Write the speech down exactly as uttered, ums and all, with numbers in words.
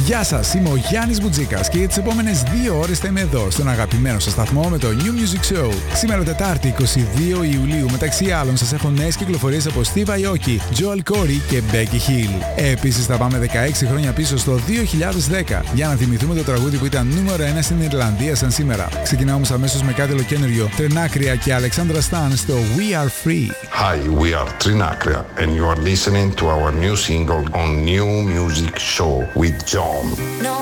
Γεια σας, είμαι ο Γιάννης Μπουτζίκας και για τις επόμενες δύο ώρες θα είμαι εδώ στον αγαπημένο σας σταθμό με το New Music Show. Σήμερα Τετάρτη εικοστή δεύτερη Ιουλίου, μεταξύ άλλων σας έχω νέες κυκλοφορίες από Steve Aoki, Joel Corey και Becky Hill. Επίσης θα πάμε δεκαέξι χρόνια πίσω στο δύο χιλιάδες δέκα για να θυμηθούμε το τραγούδι που ήταν νούμερο ένα στην Ιρλανδία σαν σήμερα. Ξεκινάω όμως αμέσως με κάτι ολοκένουργιο, Τρενάκρια και Alexandra Stan στο We Are Free. Hi, we are Trinacria and you are listening to our new single on New Music Show with John. No.